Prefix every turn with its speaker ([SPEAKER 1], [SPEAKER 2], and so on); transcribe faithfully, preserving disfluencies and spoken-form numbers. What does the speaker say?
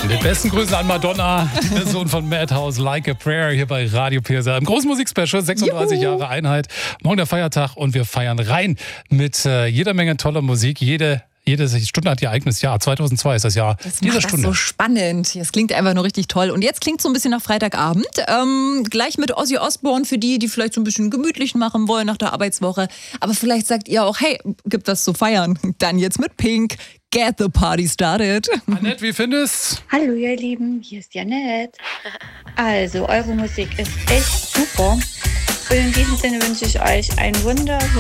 [SPEAKER 1] Mit besten Grüßen an Madonna, die Version von Madhouse, Like a Prayer, hier bei Radio P S R. Im großen Musikspecial, sechsunddreißig Juhu. Jahre Einheit. Morgen der Feiertag und wir feiern rein mit äh, jeder Menge toller Musik. Jede Jede Stunde hat ihr eigenes Jahr. zweitausendzwei ist das Jahr
[SPEAKER 2] das
[SPEAKER 1] dieser
[SPEAKER 2] macht
[SPEAKER 1] Stunde.
[SPEAKER 2] Das so spannend. Es klingt einfach nur richtig toll. Und jetzt klingt es so ein bisschen nach Freitagabend. Ähm, gleich mit Ozzy Osbourne für die, die vielleicht so ein bisschen gemütlich machen wollen nach der Arbeitswoche. Aber vielleicht sagt ihr auch, hey, gibt was zu feiern. Dann jetzt mit Pink. Get the party started.
[SPEAKER 1] Annette, wie findest du?
[SPEAKER 3] Hallo ihr Lieben, hier ist Janette. Also, eure Musik ist echt super. Und in diesem Sinne wünsche ich euch einen wunder